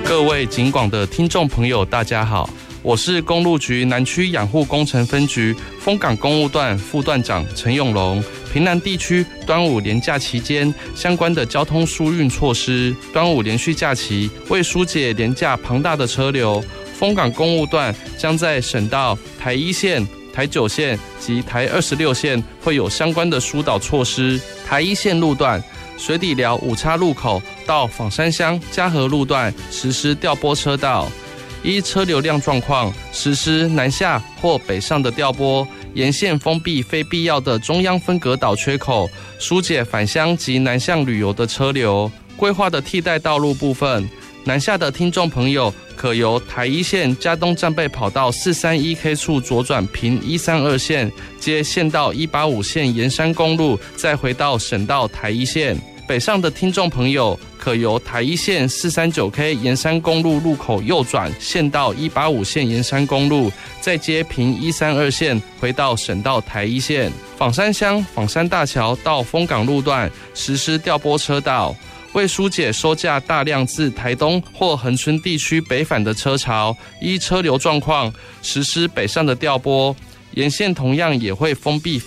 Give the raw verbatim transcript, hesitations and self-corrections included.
各位警广的听众朋友，大家好，我是公路局南区养护工程分局丰港公务段副段长陈永龙。屏南地区端午连假期间相关的交通疏运措施，端午连续假期为疏解连假庞大的车流，丰港公务段将在省道台一线、台九线及台二十六线会有相关的疏导措施。台一线路段水底寮五叉路口到枋山乡嘉和路段实施调拨车道，依车流量状况实施南下或北上的调拨，沿线封闭非必要的中央分隔岛缺口，疏解返乡及南向旅游的车流。规划的替代道路部分，南下的听众朋友可由台一线嘉东战备跑道四三一 K 处左转平一三二线，接县道一八五线沿山公路，再回到省道台一线。北上的听众朋友可由台一线四三九 K 沿山公路路口右转县道一八五线沿山公路，再接平一三二线回到省道台一线。枋山乡枋山大桥到丰港路段实施调拨车道，为疏解收假大量自台东或恒春地区北返的车潮，依车流状况实施北上的调拨。沿线同样也会封闭